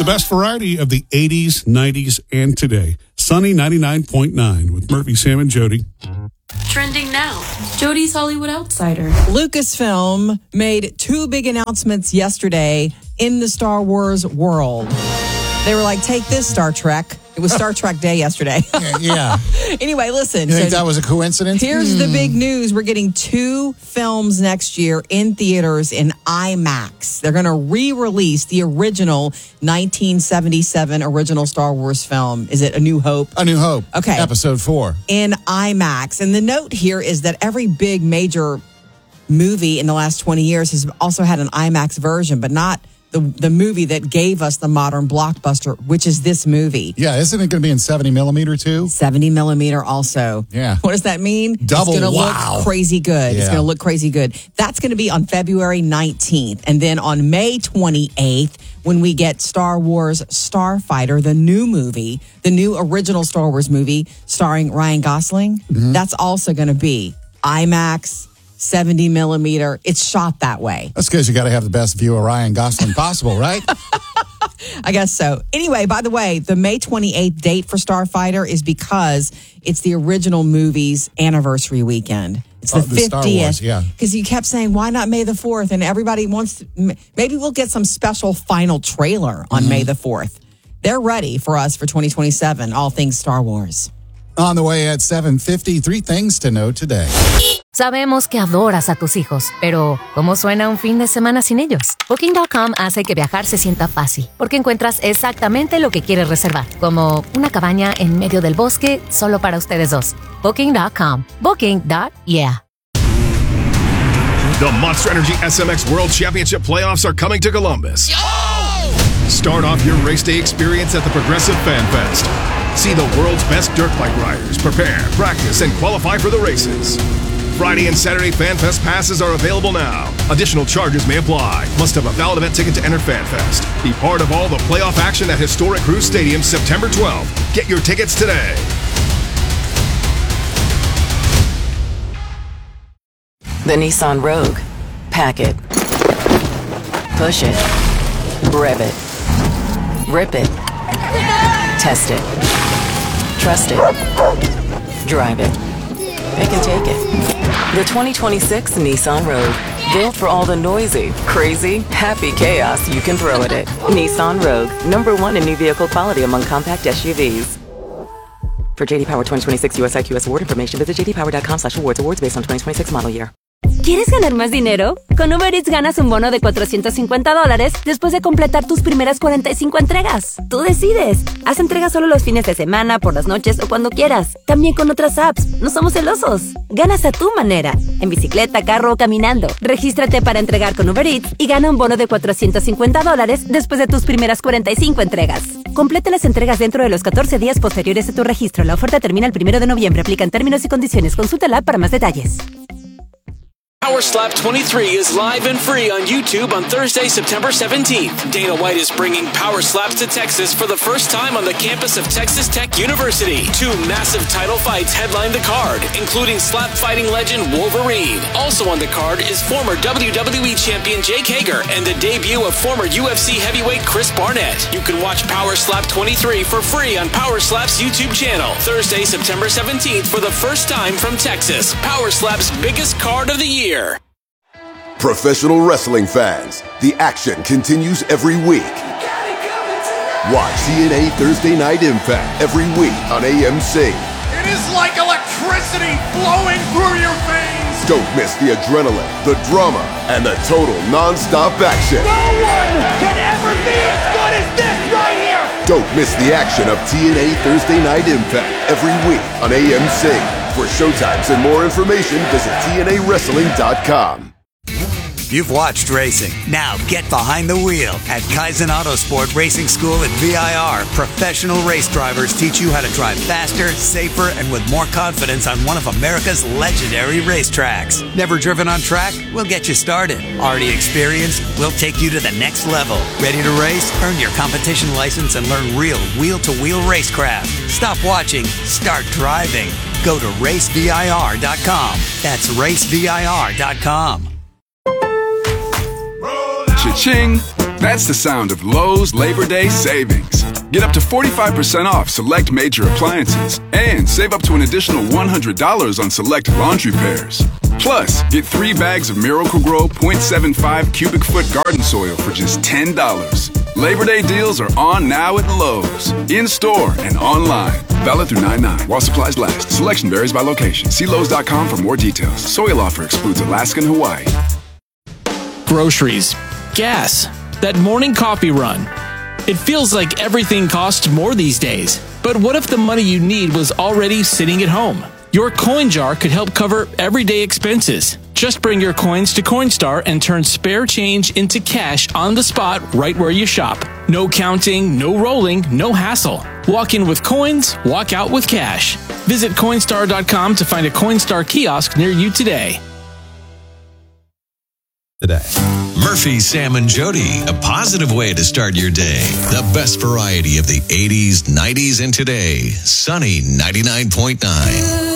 best variety of the 80s, 90s, and today. Sunny 99.9 with Murphy, Sam, and Jody. Trending now. Jody's Hollywood Outsider. Lucasfilm made two big announcements yesterday in the Star Wars world. They were like, take this, Star Trek. It was Star Trek Day yesterday. Yeah. Anyway, listen. You think that was a coincidence? Here's the big news. We're getting two films next year in theaters in IMAX. They're going to re-release the original 1977 original Star Wars film. Is it A New Hope? A New Hope. Okay. Episode 4. In IMAX. And the note here is that every big major movie in the last 20 years has also had an IMAX version, but not the movie that gave us the modern blockbuster, which is this movie. Yeah, isn't it going to be in 70 millimeter too? 70 millimeter also. Yeah. What does that mean? Double, it's going to wow. look crazy good. Yeah. It's going to look crazy good. That's going to be on February 19th. And then on May 28th, when we get Star Wars Starfighter, the new movie, the new original Star Wars movie starring Ryan Gosling, that's also going to be IMAX, 70 millimeter. It's shot that way. That's because you got to have the best view of Ryan Gosling possible, right? I guess so. Anyway, by the way, the May 28th date for Starfighter is because it's the original movie's anniversary weekend. It's the 50th. Star Wars, yeah. Because you kept saying, why not May the 4th? And everybody wants to, maybe we'll get some special final trailer on May the 4th. They're ready for us for 2027, all things Star Wars. On the way at 7:50, 3 things to know today. Sabemos que adoras a tus hijos, pero ¿cómo suena un fin de semana sin ellos? Booking.com hace que viajar se sienta fácil, porque encuentras exactamente lo que quieres reservar, como una cabaña en medio del bosque solo para ustedes dos. Booking.com. Booking.yeah. The Monster Energy SMX World Championship playoffs are coming to Columbus. Start off your race day experience at the Progressive Fan Fest. See the world's best dirt bike riders prepare, practice, and qualify for the races. Friday and Saturday Fan Fest passes are available now. Additional charges may apply. Must have a valid event ticket to enter Fan Fest. Be part of all the playoff action at historic Cruise Stadium September 12th. Get your tickets today. The Nissan Rogue. Pack it. Push it. Rev it. Rip it. Test it. Trust it. Drive it. Pick and take it. The 2026 Nissan Rogue. Built for all the noisy, crazy, happy chaos you can throw at it. Nissan Rogue. #1 in new vehicle quality among compact SUVs. For JD Power 2026 US IQS award information, visit jdpower.com/awards. Awards based on 2026 model year. ¿Quieres ganar más dinero? Con Uber Eats ganas un bono de $450 después de completar tus primeras 45 entregas. Tú decides. Haz entregas solo los fines de semana, por las noches o cuando quieras. También con otras apps. No somos celosos. Ganas a tu manera. En bicicleta, carro o caminando. Regístrate para entregar con Uber Eats y gana un bono de $450 después de tus primeras 45 entregas. Complete las entregas dentro de los 14 días posteriores a tu registro. La oferta termina el 1 de noviembre. Aplican términos y condiciones. Consulta la app para más detalles. Power Slap 23 is live and free on YouTube on Thursday, September 17th. Dana White is bringing Power Slaps to Texas for the first time on the campus of Texas Tech University. 2 massive title fights headline the card, including slap fighting legend Wolverine. Also on the card is former WWE champion Jake Hager and the debut of former UFC heavyweight Chris Barnett. You can watch Power Slap 23 for free on Power Slap's YouTube channel. Thursday, September 17th for the first time from Texas. Power Slap's biggest card of the year. Professional wrestling fans, the action continues every week. Watch TNA Thursday Night Impact every week on AMC. It is like electricity flowing through your veins. Don't miss the adrenaline, the drama, and the total non-stop action. No one can ever be as good as this right here. Don't miss the action of TNA Thursday Night Impact every week on AMC. For showtimes and more information, visit TNAWrestling.com. You've watched racing. Now get behind the wheel. At Kaizen Autosport Racing School at VIR, professional race drivers teach you how to drive faster, safer, and with more confidence on one of America's legendary racetracks. Never driven on track? We'll get you started. Already experienced? We'll take you to the next level. Ready to race? Earn your competition license and learn real wheel-to-wheel racecraft. Stop watching. Start driving. Go to racevir.com. That's racevir.com. Cha-ching! That's the sound of Lowe's Labor Day savings. Get up to 45% off select major appliances and save up to an additional $100 on select laundry pairs. Plus, get 3 bags of Miracle-Gro 0.75 cubic foot garden soil for just $10. Labor Day deals are on now at Lowe's, in-store and online. Valid through 9/9 while supplies last. Selection varies by location. See Lowe's.com for more details. Soil offer excludes Alaska and Hawaii. Groceries, gas, that morning coffee run. It feels like everything costs more these days. But what if the money you need was already sitting at home? Your coin jar could help cover everyday expenses. Just bring your coins to Coinstar and turn spare change into cash on the spot right where you shop. No counting, no rolling, no hassle. Walk in with coins, walk out with cash. Visit Coinstar.com to find a Coinstar kiosk near you today. Murphy, Sam, and Jody, a positive way to start your day. The best variety of the 80s, 90s, and today. Sunny 99.9.